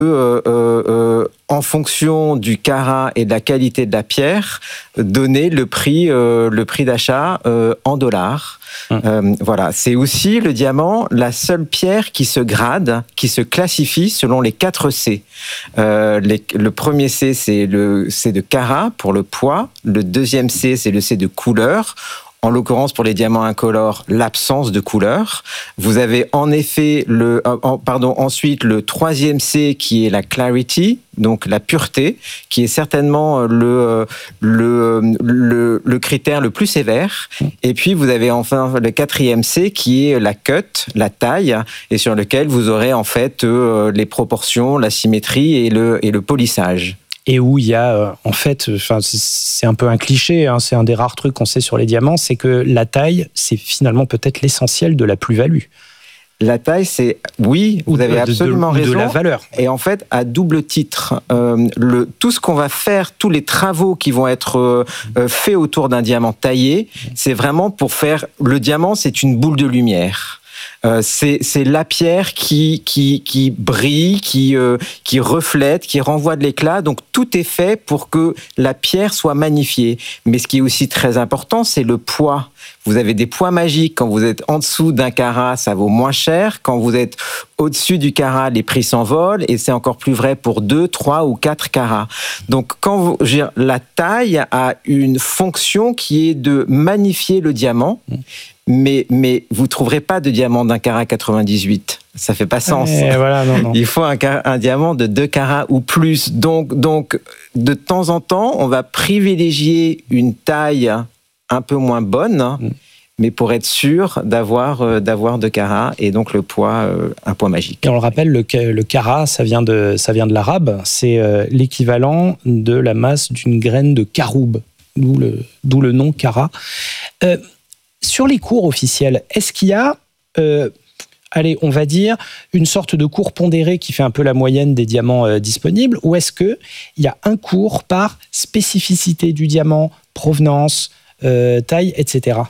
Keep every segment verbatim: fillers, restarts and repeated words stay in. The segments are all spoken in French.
Euh, euh, euh, en fonction du carat et de la qualité de la pierre, donner le prix, euh, le prix d'achat euh, en dollars. Hum. Euh, voilà, c'est aussi le diamant la seule pierre qui se grade, qui se classifie selon les quatre C. Euh, les, le premier C, c'est le C de carat pour le poids. Le deuxième C, c'est le C de couleur. En l'occurrence, pour les diamants incolores, l'absence de couleur. Vous avez en effet le, euh, pardon, ensuite le troisième C qui est la clarity, donc la pureté, qui est certainement le, le, le, le critère le plus sévère. Et puis, vous avez enfin le quatrième C qui est la cut, la taille, et sur lequel vous aurez en fait euh, les proportions, la symétrie et le, et le polissage. Et où il y a, euh, en fait, enfin, c'est un peu un cliché, hein, c'est un des rares trucs qu'on sait sur les diamants, c'est que la taille, c'est finalement peut-être l'essentiel de la plus-value. La taille, c'est... Oui, vous avez absolument de, de, raison. De la valeur. Et en fait, à double titre, euh, le, tout ce qu'on va faire, tous les travaux qui vont être euh, faits autour d'un diamant taillé, c'est vraiment pour faire... Le diamant, c'est une boule de lumière. Euh, c'est, c'est la pierre qui, qui, qui brille, qui, euh, qui reflète, qui renvoie de l'éclat. Donc, tout est fait pour que la pierre soit magnifiée. Mais ce qui est aussi très important, c'est le poids. Vous avez des poids magiques. Quand vous êtes en dessous d'un carat, ça vaut moins cher. Quand vous êtes au-dessus du carat, les prix s'envolent. Et c'est encore plus vrai pour deux, trois ou quatre carats. Donc, quand vous, je veux dire, la taille a une fonction qui est de magnifier le diamant. Mais, mais vous ne trouverez pas de diamant d'un carat quatre-vingt-dix-huit. Ça ne fait pas sens. Et voilà, non, non. Il faut un, un diamant de deux carats ou plus. Donc, donc, de temps en temps, on va privilégier une taille un peu moins bonne, mm. mais pour être sûr d'avoir, euh, d'avoir deux carats et donc le poids, euh, un poids magique. Et on le rappelle, le, le carat, ça vient de, ça vient de l'arabe. C'est euh, l'équivalent de la masse d'une graine de caroube, d'où le, d'où le nom carat. Euh, Sur les cours officiels, est-ce qu'il y a, euh, allez, on va dire, une sorte de cours pondéré qui fait un peu la moyenne des diamants euh, disponibles, ou est-ce qu'il y a un cours par spécificité du diamant, provenance, euh, taille, et cetera?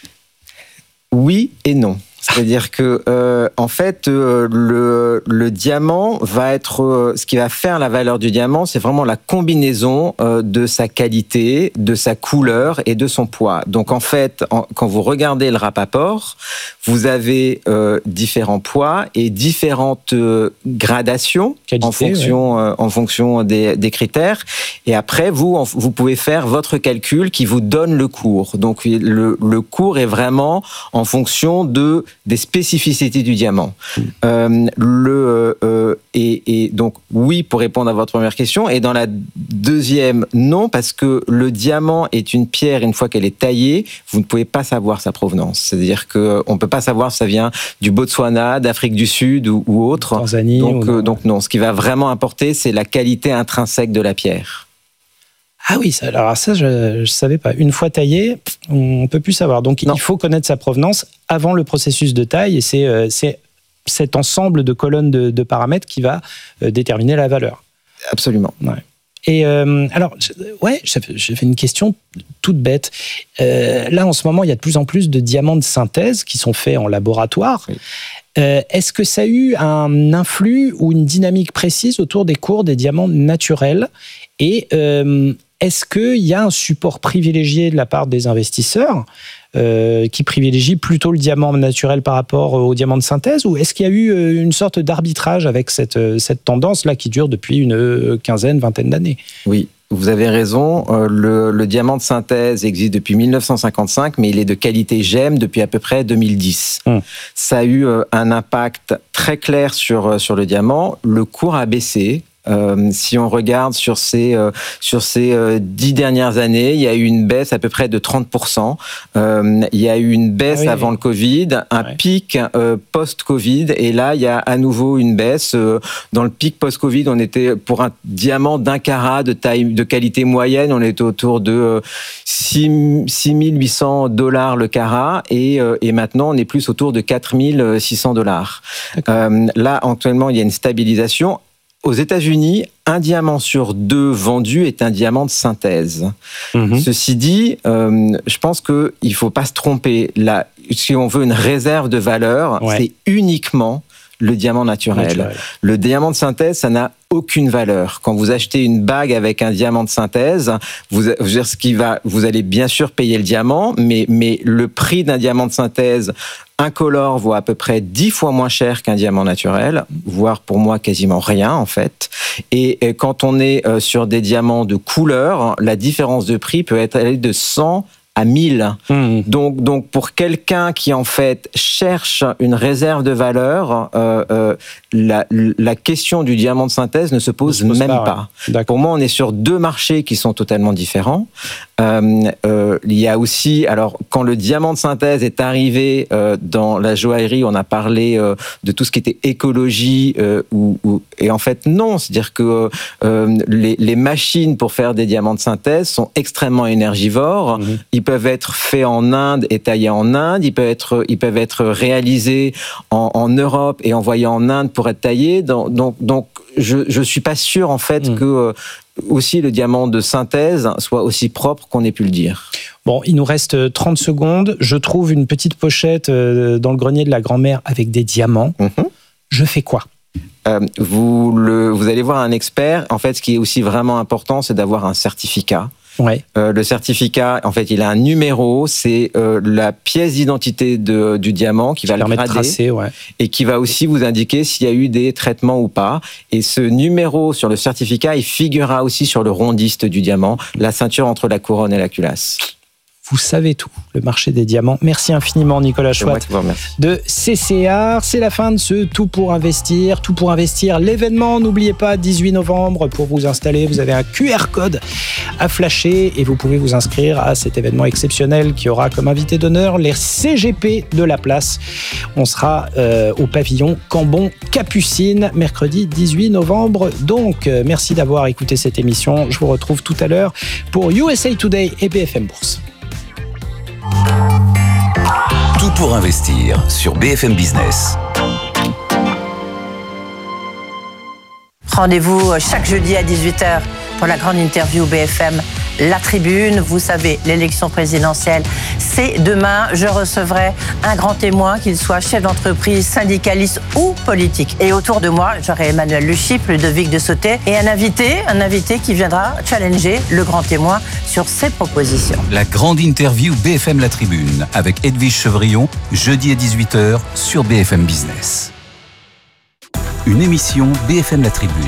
Oui et non. C'est-à-dire que, euh, en fait, euh, le, le diamant va être... Euh, ce qui va faire la valeur du diamant, c'est vraiment la combinaison euh, de sa qualité, de sa couleur et de son poids. Donc, en fait, en, quand vous regardez le Rapaport, vous avez euh, différents poids et différentes euh, gradations qualité, en fonction, ouais. euh, en fonction des, des critères. Et après, vous, en, vous pouvez faire votre calcul qui vous donne le cours. Donc, le, le cours est vraiment en fonction de des spécificités du diamant. Mmh. Euh, le, euh, et, et donc, oui, pour répondre à votre première question. Et dans la deuxième, non, parce que le diamant est une pierre, une fois qu'elle est taillée, vous ne pouvez pas savoir sa provenance. C'est-à-dire qu'on ne peut pas savoir si ça vient du Botswana, d'Afrique du Sud ou, ou autre. Tanzanie. Donc, ou non. Euh, donc, non. Ce qui va vraiment importer, c'est la qualité intrinsèque de la pierre. Ah oui, ça, alors ça, je ne savais pas. Une fois taillé, on ne peut plus savoir. Donc, non. Il faut connaître sa provenance avant le processus de taille. Et c'est, euh, c'est cet ensemble de colonnes de, de paramètres qui va euh, déterminer la valeur. Absolument. Ouais. Et euh, alors, ouais, j'ai fait une question toute bête. Euh, là, en ce moment, il y a de plus en plus de diamants de synthèse qui sont faits en laboratoire. Oui. Euh, est-ce que ça a eu un influx ou une dynamique précise autour des cours des diamants naturels? Et euh, est-ce qu'il y a un support privilégié de la part des investisseurs euh, qui privilégie plutôt le diamant naturel par rapport au diamant de synthèse? Ou est-ce qu'il y a eu une sorte d'arbitrage avec cette, cette tendance-là qui dure depuis une quinzaine, vingtaine d'années? Oui. Vous avez raison, euh, le, le diamant de synthèse existe depuis mille neuf cent cinquante-cinq, mais il est de qualité G E M depuis à peu près deux mille dix. Hum. Ça a eu euh, un impact très clair sur, sur le diamant. Le cours a baissé. Euh, si on regarde sur ces euh, sur ces euh, dix dernières années, il y a eu une baisse à peu près de trente pour cent. Euh, il y a eu une baisse ah oui, avant oui. le Covid, un ouais. pic euh, post-Covid, et là il y a à nouveau une baisse. Euh, dans le pic post-Covid, on était pour un diamant d'un carat de taille de qualité moyenne, on était autour de euh, six mille huit cents dollars le carat, et euh, et maintenant on est plus autour de quatre mille six cents dollars. Euh, là actuellement il y a une stabilisation. Aux États-Unis, un diamant sur deux vendu est un diamant de synthèse. Mmh. Ceci dit, euh, je pense qu'il ne faut pas se tromper. Là, si on veut une réserve de valeur, ouais. c'est uniquement le diamant naturel. naturel. Le diamant de synthèse, ça n'a aucune valeur. Quand vous achetez une bague avec un diamant de synthèse, vous, ce qui va, vous allez bien sûr payer le diamant, mais, mais le prix d'un diamant de synthèse incolore vaut à peu près dix fois moins cher qu'un diamant naturel, voire pour moi quasiment rien en fait. Et, et quand on est sur des diamants de couleur, la différence de prix peut être aller de cent à mille. Mmh. Donc, donc pour quelqu'un qui en fait cherche une réserve de valeur, euh, euh, la, la question du diamant de synthèse ne se pose, ne se pose même pas. pas. Pour moi, on est sur deux marchés qui sont totalement différents. Euh, euh, il y a aussi, alors quand le diamant de synthèse est arrivé euh, dans la joaillerie, on a parlé euh, de tout ce qui était écologie, euh, ou, ou, et en fait non, c'est-à-dire que euh, les, les machines pour faire des diamants de synthèse sont extrêmement énergivores. Mmh. Ils peuvent être faits en Inde et taillés en Inde. Ils peuvent être, ils peuvent être réalisés en, en Europe et envoyés en Inde pour être taillés. Donc, donc, donc je je suis pas sûr en fait mmh. que euh, aussi le diamant de synthèse soit aussi propre qu'on ait pu le dire. Bon, il nous reste trente secondes. Je trouve une petite pochette dans le grenier de la grand-mère avec des diamants. Mmh. Je fais quoi ? Euh, vous, le, vous allez voir un expert. En fait, ce qui est aussi vraiment important, c'est d'avoir un certificat. Ouais. Euh, le certificat, en fait, il a un numéro, c'est euh, la pièce d'identité de, du diamant qui, qui va le grader, tracer, ouais. et qui va aussi vous indiquer s'il y a eu des traitements ou pas. Et ce numéro sur le certificat, il figurera aussi sur le rondiste du diamant, la ceinture entre la couronne et la culasse. Vous savez tout, le marché des diamants. Merci infiniment Nicolas Chouat de C C R. C'est la fin de ce Tout pour investir. Tout pour investir, l'événement, n'oubliez pas, dix-huit novembre, pour vous installer, vous avez un Q R code à flasher et vous pouvez vous inscrire à cet événement exceptionnel qui aura comme invité d'honneur les C G P de la place. On sera euh, au pavillon Cambon-Capucine, mercredi dix-huit novembre. Donc, euh, merci d'avoir écouté cette émission. Je vous retrouve tout à l'heure pour U S A Today et B F M Bourse. Tout pour investir sur B F M Business. Rendez-vous chaque jeudi à dix-huit heures pour la grande interview B F M La Tribune. Vous savez, l'élection présidentielle, c'est demain. Je recevrai un grand témoin, qu'il soit chef d'entreprise, syndicaliste ou politique. Et autour de moi, j'aurai Emmanuel Le Chypre, Ludovic de Sauté et un invité, un invité qui viendra challenger le grand témoin sur ses propositions. La grande interview B F M La Tribune avec Edwige Chevrillon, jeudi à dix-huit heures sur B F M Business. Une émission B F M La Tribune.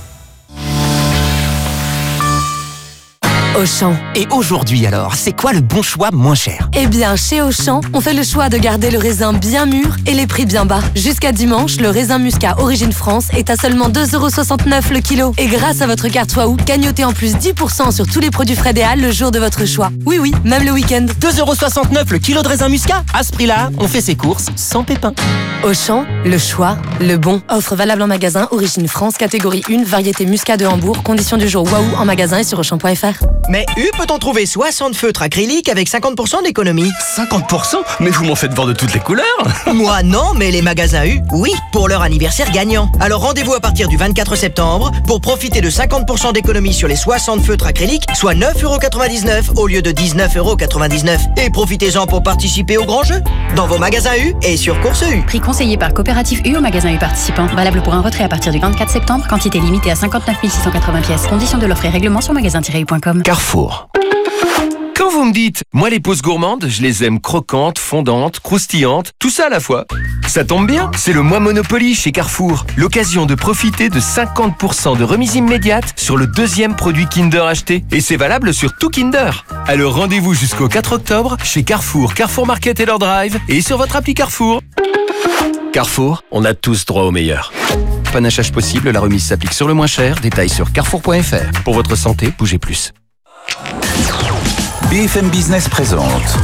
Auchan. Et aujourd'hui alors, c'est quoi le bon choix moins cher ? Eh bien, chez Auchan, on fait le choix de garder le raisin bien mûr et les prix bien bas. Jusqu'à dimanche, le raisin muscat Origine France est à seulement deux euros soixante-neuf le kilo. Et grâce à votre carte Waouh, gagnotez en plus dix pour cent sur tous les produits frais des Halles le jour de votre choix. Oui, oui, même le week-end. deux euros soixante-neuf le kilo de raisin muscat ? À ce prix-là, on fait ses courses sans pépin. Auchan, le choix, le bon. Offre valable en magasin Origine France, catégorie un, variété muscat de Hambourg. Conditions du jour Waouh en magasin et sur auchan point f r. Mais U, peut-on trouver soixante feutres acryliques avec cinquante pour cent d'économie ? cinquante pour cent ? Mais vous m'en faites voir de toutes les couleurs ? Moi non, mais les magasins U, oui, pour leur anniversaire gagnant. Alors rendez-vous à partir du vingt-quatre septembre pour profiter de cinquante pour cent d'économie sur les soixante feutres acryliques, soit neuf euros quatre-vingt-dix-neuf au lieu de dix-neuf euros quatre-vingt-dix-neuf. Et profitez-en pour participer au grand jeu dans vos magasins U et sur Course U. Prix conseillé par Coopérative U au magasin U participant. Valable pour un retrait à partir du vingt-quatre septembre. Quantité limitée à cinquante-neuf mille six cent quatre-vingts pièces. Conditions de l'offre et règlement sur magasin tiret u point com. Carrefour. Quand vous me dites, moi les pousses gourmandes, je les aime croquantes, fondantes, croustillantes, tout ça à la fois. Ça tombe bien, c'est le mois Monopoly chez Carrefour. L'occasion de profiter de cinquante pour cent de remise immédiate sur le deuxième produit Kinder acheté. Et c'est valable sur tout Kinder. Alors rendez-vous jusqu'au quatre octobre chez Carrefour, Carrefour Market et leur drive et sur votre appli Carrefour. Carrefour, on a tous droit au meilleur. Panachage possible, la remise s'applique sur le moins cher. Détails sur carrefour point f r. Pour votre santé, bougez plus. B F M Business présente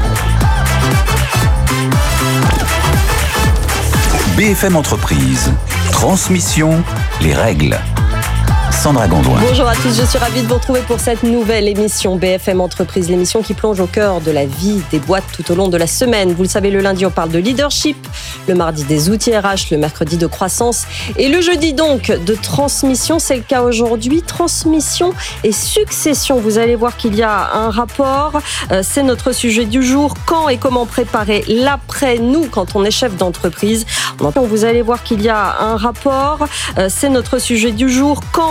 B F M Entreprise. Transmission, les règles. Sandra Gondouin. Bonjour à tous, je suis ravie de vous retrouver pour cette nouvelle émission B F M Entreprise, l'émission qui plonge au cœur de la vie des boîtes tout au long de la semaine. Vous le savez, le lundi, on parle de leadership, le mardi des outils R H, le mercredi de croissance et le jeudi donc de transmission. C'est le cas aujourd'hui, transmission et succession. Vous allez voir qu'il y a un rapport, euh, c'est notre sujet du jour. Quand et comment préparer l'après-nous quand on est chef d'entreprise. Vous allez voir qu'il y a un rapport, euh, c'est notre sujet du jour. Quand